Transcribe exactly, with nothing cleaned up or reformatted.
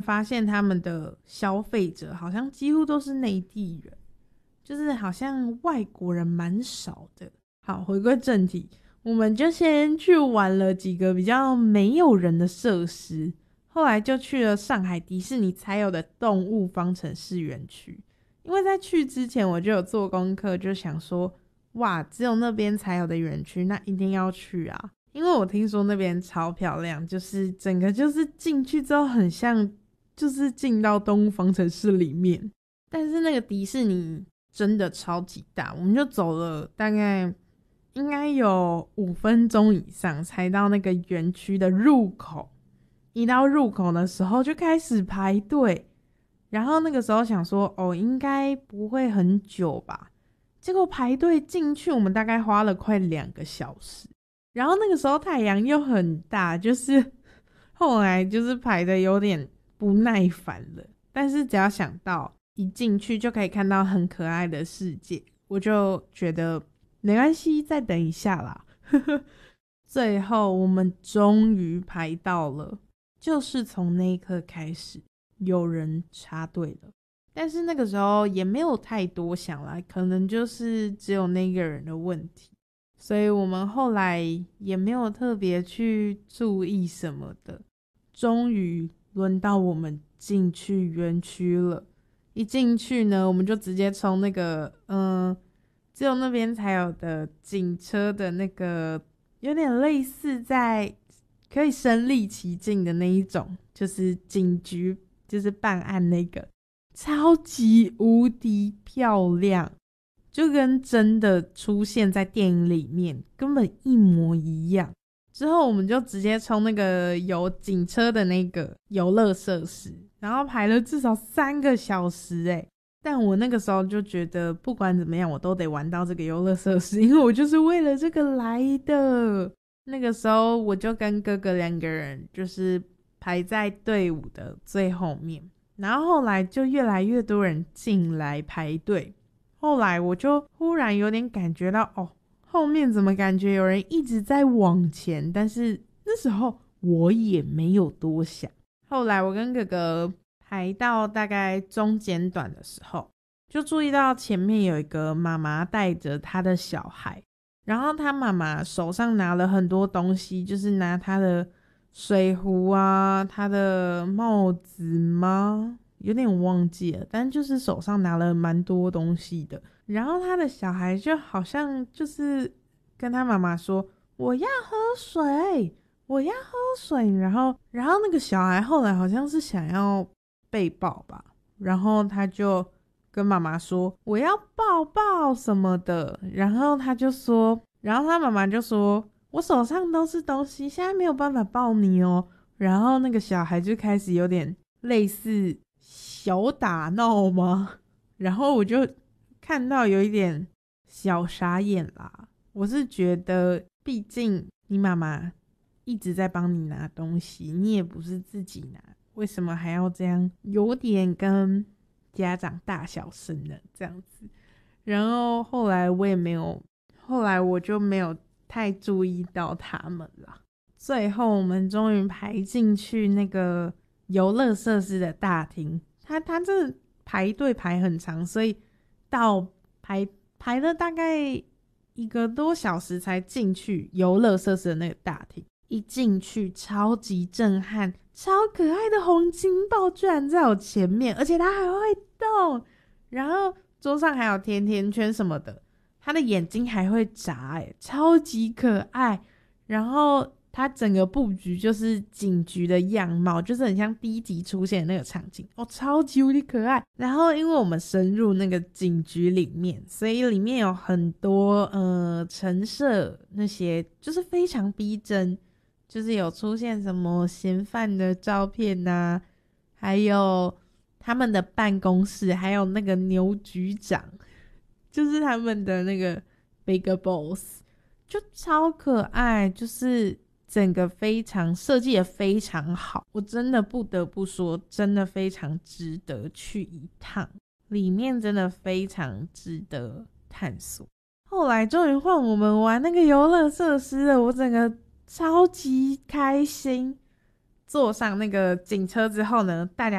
发现他们的消费者好像几乎都是内地人，就是好像外国人蛮少的。好，回归正题，我们就先去玩了几个比较没有人的设施，后来就去了上海迪士尼才有的动物方程式园区。因为在去之前我就有做功课，就想说哇，只有那边才有的园区，那一定要去啊。因为我听说那边超漂亮，就是整个就是进去之后很像就是进到动物方程式里面。但是那个迪士尼真的超级大，我们就走了大概应该有五分钟以上才到那个园区的入口。一到入口的时候就开始排队，然后那个时候想说哦，应该不会很久吧，结果排队进去我们大概花了快两个小时。然后那个时候太阳又很大，就是后来就是排的有点不耐烦了。但是只要想到一进去就可以看到很可爱的世界，我就觉得没关系，再等一下啦。最后我们终于排到了，就是从那一刻开始有人插队了。但是那个时候也没有太多想啦，可能就是只有那个人的问题，所以我们后来也没有特别去注意什么的。终于轮到我们进去园区了，一进去呢，我们就直接从那个嗯，只有那边才有的警车的那个，有点类似在可以身临其境的那一种，就是警局，就是办案那个，超级无敌漂亮，就跟真的出现在电影里面根本一模一样。之后我们就直接冲那个有警车的那个游乐设施，然后排了至少三个小时耶。但我那个时候就觉得不管怎么样我都得玩到这个游乐设施，因为我就是为了这个来的。那个时候我就跟哥哥两个人就是排在队伍的最后面，然后后来就越来越多人进来排队。后来我就忽然有点感觉到哦，后面怎么感觉有人一直在往前，但是那时候我也没有多想。后来我跟哥哥排到大概中间段的时候，就注意到前面有一个妈妈带着她的小孩，然后她妈妈手上拿了很多东西，就是拿她的水壶啊，她的帽子吗？有点忘记了，但就是手上拿了蛮多东西的。然后他的小孩就好像就是跟他妈妈说我要喝水，我要喝水。然后然后那个小孩后来好像是想要被抱吧，然后他就跟妈妈说我要抱抱什么的。然后他就说，然后他妈妈就说我手上都是东西，现在没有办法抱你哦。然后那个小孩就开始有点类似小打闹吗？然后我就看到有一点小傻眼啦。我是觉得毕竟你妈妈一直在帮你拿东西，你也不是自己拿，为什么还要这样，有点跟家长大小声的这样子。然后后来我也没有后来我就没有太注意到他们啦。最后我们终于排进去那个游乐设施的大厅，他他这排队排很长，所以到排排了大概一个多小时才进去游乐设施的那个大厅。一进去超级震撼，超可爱的洪金豹居然在我前面，而且它还会动，然后桌上还有甜甜圈什么的，它的眼睛还会眨，欸，超级可爱。然后它整个布局就是警局的样貌，就是很像第一集出现的那个场景哦，超级无敌可爱。然后因为我们深入那个警局里面，所以里面有很多呃陈设，那些就是非常逼真，就是有出现什么嫌犯的照片啊，还有他们的办公室，还有那个牛局长，就是他们的那个 Big Boss， 就超可爱，就是整个非常设计的非常好，我真的不得不说，真的非常值得去一趟，里面真的非常值得探索。后来终于换我们玩那个游乐设施了，我整个超级开心。坐上那个警车之后呢，大家